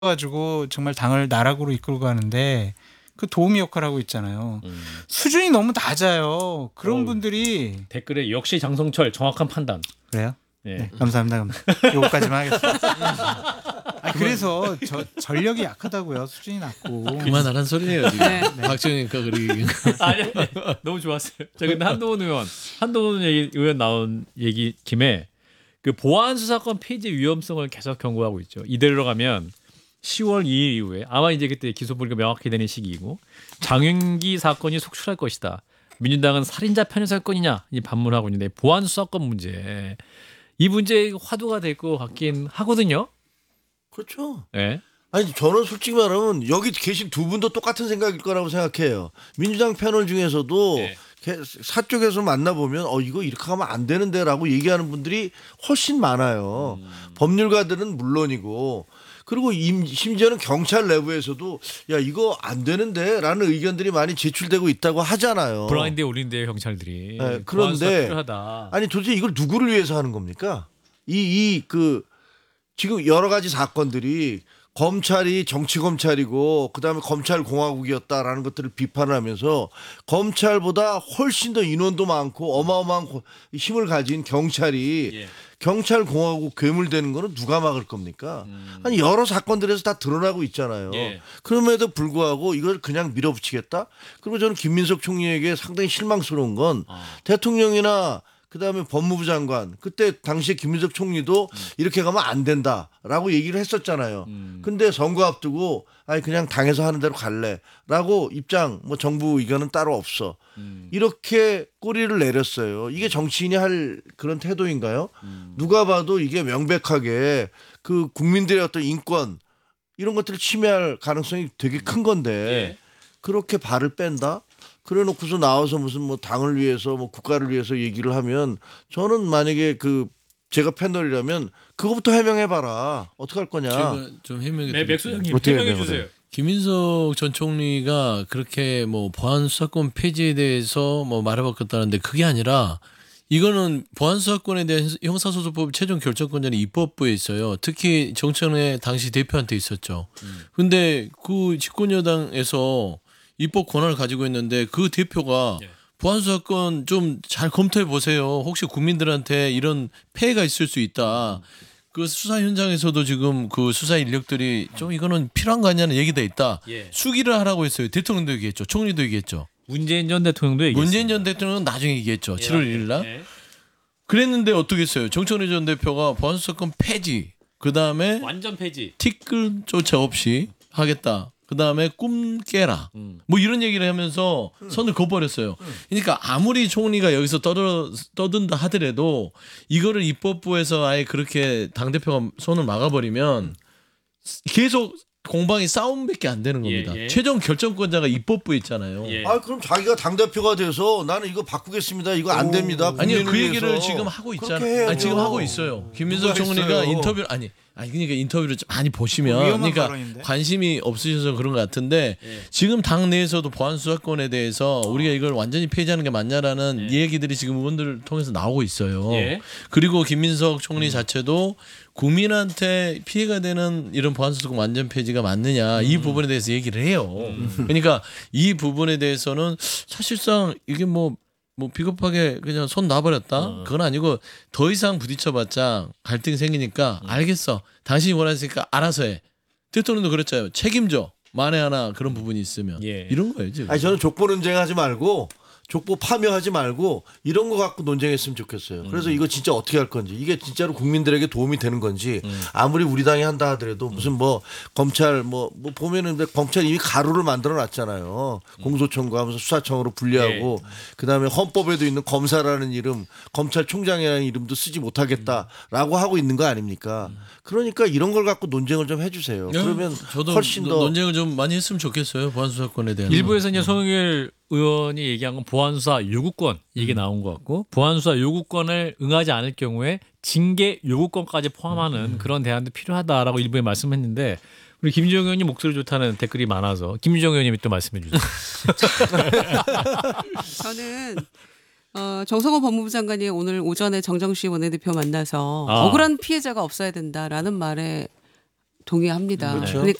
가지고 정말 당을 나락으로 이끌고 가는데 그 도우미 역할을 하고 있잖아요. 수준이 너무 낮아요. 그런 분들이 댓글에 역시 장성철 정확한 판단. 그래요? 예. 네, 감사합니다. 요거까지만 하겠습니다. 그래서 전력이 약하다고요. 수준이 낮고. 그만하란 소리예요 지금. 박정희가 그러기. 아니, 너무 좋았어요. 자, 근데 한동훈 의원 나온 얘기 김에 그 보안 수사권 폐지 위험성을 계속 경고하고 있죠. 이대로 가면 10월 2일 이후에 아마 이제 그때 기소 분리가 명확히 되는 시기이고 장윤기 사건이 속출할 것이다. 민주당은 살인자 편의 사건이냐 이 반문하고 있는데 보안 수사권 문제 이 문제 화두가 될 것 같긴 하거든요. 그렇죠. 네. 아니 저는 솔직히 말하면 여기 계신 두 분도 똑같은 생각일 거라고 생각해요. 민주당 패널 중에서도 네. 사쪽에서 만나보면 이거 이렇게 하면 안 되는데라고 얘기하는 분들이 훨씬 많아요. 법률가들은 물론이고 그리고 심지어는 경찰 내부에서도 야 이거 안 되는데라는 의견들이 많이 제출되고 있다고 하잖아요. 블라인드에 올린대요 경찰들이. 네, 보안 수사 그런데 필요하다. 아니 도대체 이걸 누구를 위해서 하는 겁니까? 지금 여러 가지 사건들이 검찰이 정치 검찰이고 그다음에 검찰 공화국이었다라는 것들을 비판하면서 검찰보다 훨씬 더 인원도 많고 어마어마한 힘을 가진 경찰이 경찰 공화국 괴물되는 거는 누가 막을 겁니까? 아니 여러 사건들에서 다 드러나고 있잖아요. 그럼에도 불구하고 이걸 그냥 밀어붙이겠다? 그리고 저는 김민석 총리에게 상당히 실망스러운 건 대통령이나 그다음에 법무부 장관 그때 당시에 김민석 총리도 이렇게 가면 안 된다라고 얘기를 했었잖아요. 근데 선거 앞두고 아니 그냥 당에서 하는 대로 갈래라고 입장 뭐 정부 의견은 따로 없어. 이렇게 꼬리를 내렸어요. 이게 정치인이 할 그런 태도인가요? 누가 봐도 이게 명백하게 그 국민들의 어떤 인권 이런 것들을 침해할 가능성이 되게 큰 건데 그렇게 발을 뺀다? 그래 놓고서 나와서 무슨 뭐 당을 위해서 뭐 국가를 위해서 얘기를 하면 저는 만약에 제가 패널이라면 그거부터 해명해봐라. 어떻게 할 거냐. 제가 좀 해명해 네, 맥수 형님 어떻게 해명해 해명을 주세요. 김민석 전 총리가 그렇게 뭐 보안 수사권 폐지에 대해서 뭐 말해봤겠다는데 그게 아니라 이거는 보안 수사권에 대한 형사소송법 최종 결정권자는 입법부에 있어요. 특히 정청래 당시 대표한테 있었죠. 근데 그 집권여당에서 입법 권한을 가지고 있는데 그 대표가 보안 수사권 좀 잘 검토해 보세요. 혹시 국민들한테 이런 폐해가 있을 수 있다. 그 수사 현장에서도 지금 그 수사 인력들이 좀 이거는 필요한 거 아니냐는 얘기가 있다. 수기를 하라고 했어요. 대통령도 얘기했죠. 총리도 얘기했죠. 문재인 전 대통령도 얘기했어요. 문재인 전 대통령은 나중에 얘기했죠. 7월 1일 날. 그랬는데 어떻게 했어요? 정청래 전 대표가 보안 수사권 폐지. 그다음에 완전 폐지. 티끌조차 없이 하겠다. 그다음에 꿈 깨라. 뭐 이런 얘기를 하면서 선을 그어버렸어요. 그러니까 아무리 총리가 여기서 떠든다 하더라도 이거를 입법부에서 아예 그렇게 당대표가 손을 막아버리면 계속 공방이 싸움밖에 안 되는 겁니다. 최종 결정권자가 입법부에 있잖아요. 그럼 자기가 당대표가 돼서 나는 이거 바꾸겠습니다. 이거 안 됩니다. 아니요, 그 국민을 얘기를 위해서. 지금 하고 그렇게 있잖아요. 해야죠. 아니, 지금 하고 있어요. 김민석 누가 총리가 했어요? 인터뷰를 그러니까 인터뷰를 좀 많이 보시면 위험한 그러니까 발언인데? 관심이 없으셔서 그런 것 같은데 지금 당 내에서도 보안 수사권에 대해서 우리가 이걸 완전히 폐지하는 게 맞냐라는 얘기들이 지금 의원들을 통해서 나오고 있어요. 그리고 김민석 총리 자체도 국민한테 피해가 되는 이런 보안 수사권 완전 폐지가 맞느냐 이 부분에 대해서 얘기를 해요. 그러니까 이 부분에 대해서는 사실상 이게 뭐 비겁하게 그냥 손 놔버렸다. 그건 아니고 더 이상 부딪혀봤자 갈등이 생기니까 알겠어. 당신이 원하니까 알아서 해. 대통령도 그랬잖아요. 책임져. 만에 하나 그런 부분이 있으면 이런 거예요 지금. 아니 저는 족보 논쟁하지 말고 족보 파묘하지 말고 이런 거 갖고 논쟁했으면 좋겠어요. 그래서 이거 진짜 어떻게 할 건지 이게 진짜로 국민들에게 도움이 되는 건지 아무리 우리 당이 한다 하더라도 무슨 뭐 검찰 뭐 보면은 검찰이 이미 가루를 만들어 놨잖아요. 공소청구하면서 수사청으로 분리하고 그다음에 헌법에도 있는 검사라는 이름 검찰총장이라는 이름도 쓰지 못하겠다라고 하고 있는 거 아닙니까? 그러니까 이런 걸 갖고 논쟁을 좀 해주세요. 그러면 저도 훨씬 더 논쟁을 좀 많이 했으면 좋겠어요. 보안 수사권에 대한. 일부에서 이제 송영길 의원이 얘기한 건 보안수사 요구권 얘기 나온 것 같고 보안수사 요구권을 응하지 않을 경우에 징계 요구권까지 포함하는 그런 대안도 필요하다라고 일부에 말씀했는데 우리 김주영 의원님 목소리 좋다는 댓글이 많아서 김주영 의원님이 또 말씀해 주세요. 저는 정성호 법무부 장관이 오늘 오전에 정정식 원내대표 만나서 억울한 피해자가 없어야 된다라는 말에 동의합니다. 그렇죠. 근데